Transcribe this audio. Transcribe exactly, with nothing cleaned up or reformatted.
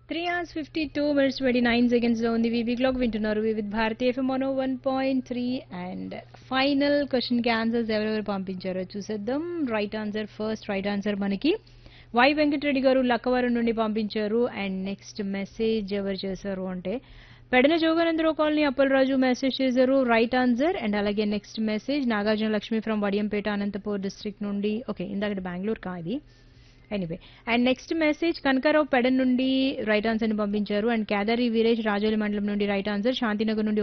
Three hours fifty two minutes twenty nine seconds లో ఉంది VV clock వింటున్నారు వివిధ్ భారతీయ FM one one point three and final question కి answers ఎవరెవరు పంపించారో చూసేద్దాం. Right answer first right answer మనకి వై వెంకటరెడ్డి గారు లక్కవరం నుండి పంపించారు. అండ్ నెక్స్ట్ మెసేజ్ ఎవరు చేశారు అంటే పెడన జోగానందరావు కాలనీ అప్పలరాజు మెసేజ్ చేశారు రైట్ ఆన్సర్. అండ్ అలాగే next message Nagarjuna Lakshmi from Vadiyampeta Anantapur district నుండి. ఓకే ఇందాక బెంగళూరు కాది anyway. And next message Kanakarao Pedana నుండి రైట్ ఆన్సర్ ని పంపించారు. అండ్ కేదారి వీరేష్ రాజోలి మండలం నుండి రైట్ ఆన్సర్. శాంతినగర్ నుండి